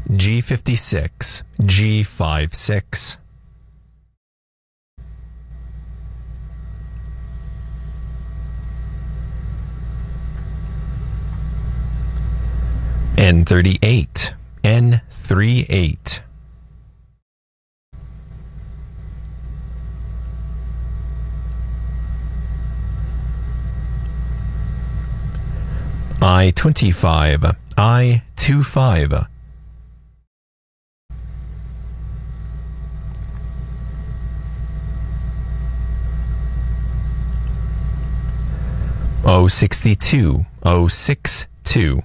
G56, G56. N38, N38. I-25, I-25. O62, O62.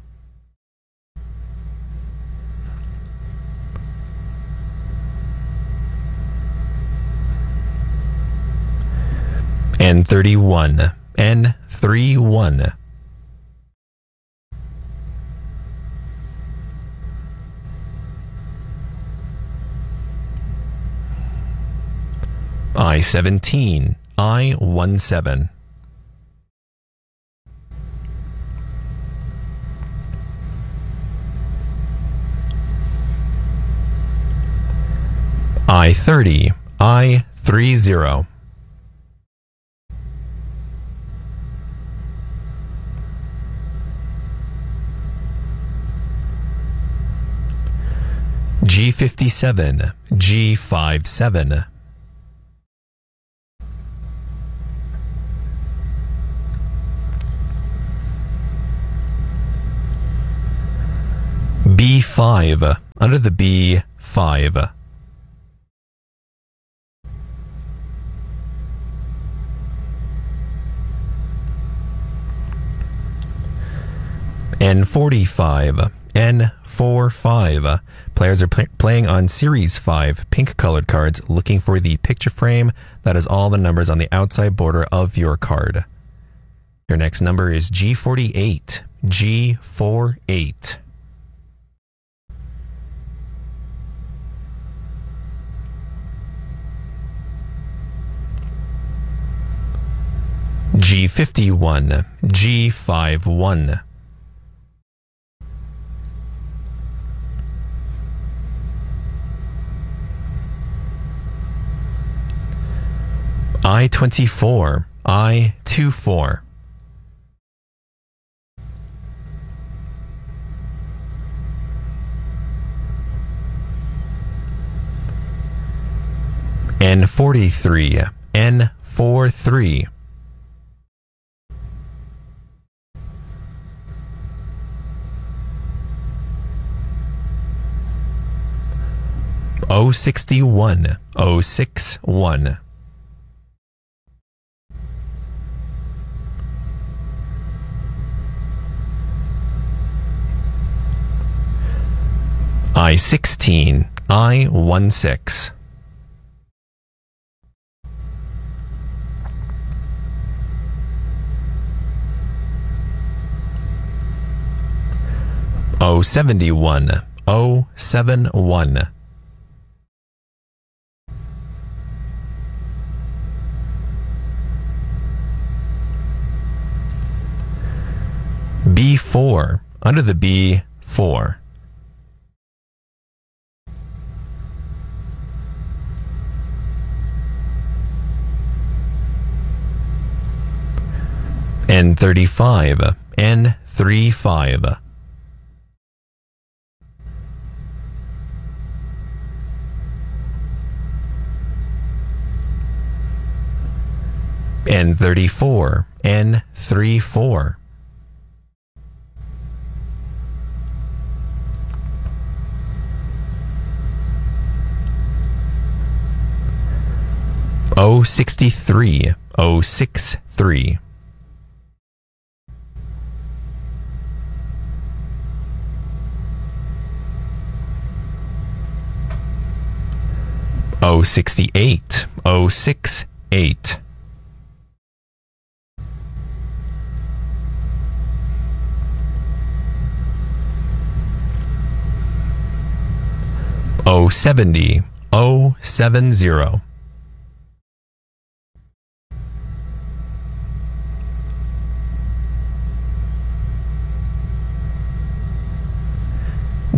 N31, N31. I-17, I-17. I-30, I-30. G57, G57. B5, under the B5. N45, N45. Players are playing on Series 5 pink colored cards, looking for the picture frame that has all the numbers on the outside border of your card. Your next number is G48, G48. G51, G51. I-24, I-24. N43, N43. O61, O61. I-16, I-16. O71, O71. B4, under the B4. N35, N35. N34, N34. O63, O63. O68, O68. O70, O70.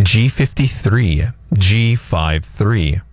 G53, G53.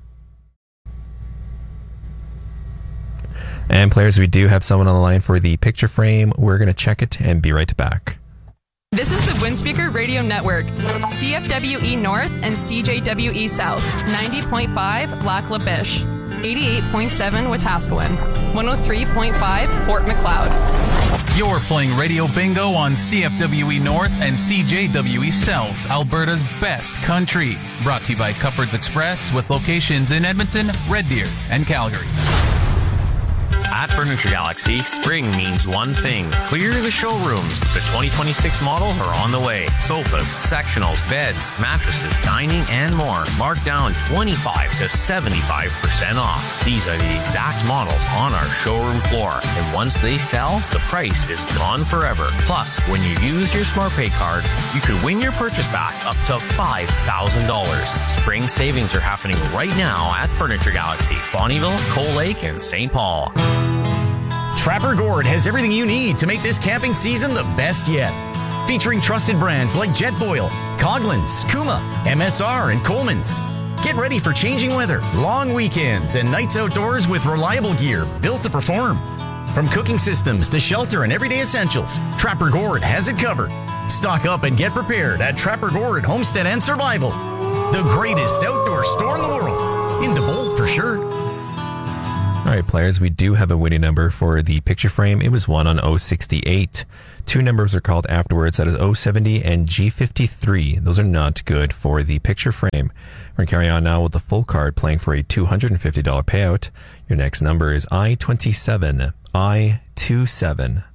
And players, we do have someone on the line for the picture frame. We're going to check it and be right back. This is the Windspeaker Radio Network, CFWE North and CJWE South, 90.5 Lac La Biche, 88.7 Wetaskiwin, 103.5 Fort McLeod. You're playing Radio Bingo on CFWE North and CJWE South, Alberta's best country. Brought to you by Cupboards Express with locations in Edmonton, Red Deer, and Calgary. At Furniture Galaxy, spring means one thing. Clear the showrooms. The 2026 models are on the way. Sofas, sectionals, beds, mattresses, dining, and more. Marked down 25 to 75% off. These are the exact models on our showroom floor. And once they sell, the price is gone forever. Plus, when you use your SmartPay card, you could win your purchase back up to $5,000. Spring savings are happening right now at Furniture Galaxy, Bonnyville, Coal Lake, and St. Paul. Trapper Gourd has everything you need to make this camping season the best yet. Featuring trusted brands like Jetboil, Coghlan's, Kuma, MSR, and Coleman's. Get ready for changing weather, long weekends, and nights outdoors with reliable gear built to perform. From cooking systems to shelter and everyday essentials, Trapper Gourd has it covered. Stock up and get prepared at Trapper Gourd Homestead and Survival. The greatest outdoor store in the world. Into bold for sure. All right, players, we do have a winning number for the picture frame. It was won on 068. Two numbers are called afterwards. That is 070 and G53. Those are not good for the picture frame. We're going to carry on now with the full card, playing for a $250 payout. Your next number is I-27. I-27.